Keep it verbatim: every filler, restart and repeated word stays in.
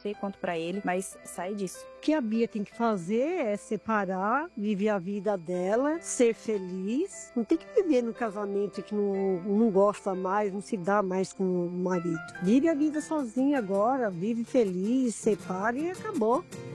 você quanto pra ele, mas sai disso. O que a Bia tem que fazer é separar, viver a vida dela, ser feliz. Não tem que viver no casamento que não, não gosta mais, não se dá mais com o marido. Vive a vida sozinha agora, vive feliz, separa e acabou.